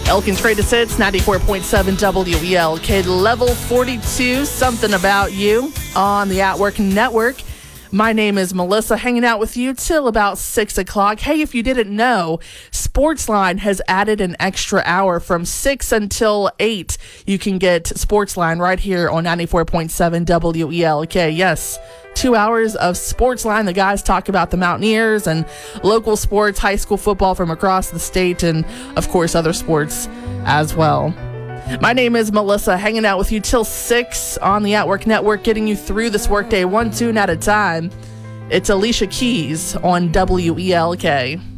Elkin Traders Hits, 94.7 WELK, level 42, something about you on the At Work Network. My name is Melissa, hanging out with you till about 6 o'clock. Hey, if you didn't know, Sportsline has added an extra hour from 6 until 8. You can get Sportsline right here on 94.7 WELK. Yes, 2 hours of Sportsline. The guys talk about the Mountaineers and local sports, high school football from across the state, and, of course, other sports as well. My name is Melissa, hanging out with you till 6 on the At Work Network, getting you through this workday one tune at a time. It's Alicia Keys on WELK.